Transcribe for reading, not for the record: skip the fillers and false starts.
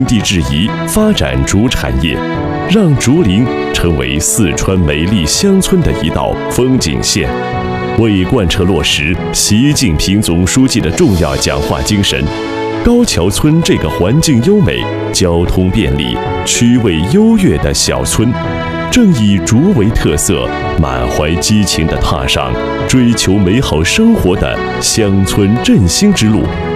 地制宜，发展竹产业，让竹林成为四川美丽乡村的一道风景线。为贯彻落实习近平总书记的重要讲话精神，高桥村这个环境优美、交通便利、区位优越的小村，正以竹为特色，满怀激情地踏上追求美好生活的乡村振兴之路。